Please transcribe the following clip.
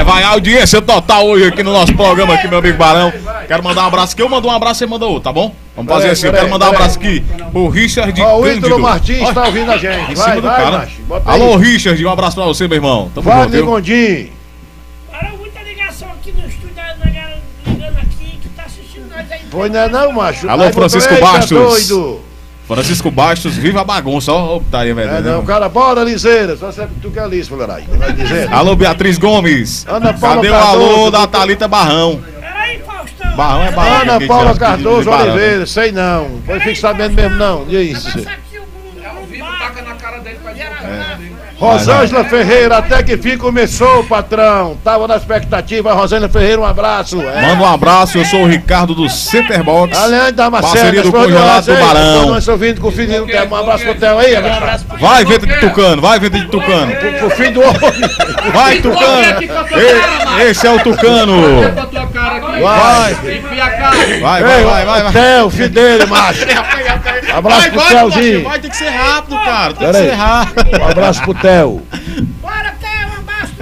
Vai, audiência total hoje aqui no nosso programa, aqui, meu amigo Barão. Quero mandar um abraço aqui, eu mando um abraço, você manda outro, tá bom? Vamos fazer assim, eu quero mandar um abraço aqui pro Richard Cândido. O Ítalo Martins tá ouvindo a gente. Em cima do cara. Alô, Richard, um abraço pra você, meu irmão. Tamo junto, viu? Gondim. Barão, muita ligação aqui no estúdio, a galera ligando aqui, que tá assistindo nós aí. Foi não, macho. Alô, Francisco Bastos. Doido. Francisco Bastos, viva a bagunça, ó, tá aí, velho. Não, cara, bora, Liseira, só sempre tu que é liso, mulherada. Alô, Beatriz Gomes. Ana Paula cadê Cardoso, o alô da Thalita Barrão? Peraí, Faustão. Barrão é Barão. Ana que Paula diz- Cardoso Barão, né? Oliveira, sei não. Foi fique sabendo mesmo não. E isso. Rosângela Ferreira, até que fim começou, patrão. Tava na expectativa. Rosângela Ferreira, um abraço. Manda um abraço, eu sou o Ricardo do Center Box. Além da Parceria do Congelado do Barão. Nós ouvindo com o filho do Theo. Um abraço pro Theo aí, abraço. Vai, vento de Tucano, vai, vento de Tucano. Pro filho do homem. Vai, Tucano. Esse é o Tucano. Vai. Theo, filho dele, macho. Abraço pro Theozinho. Vai ter que ser rápido, cara. Tem que Pera aí. ser rápido. Um abraço pro Theo.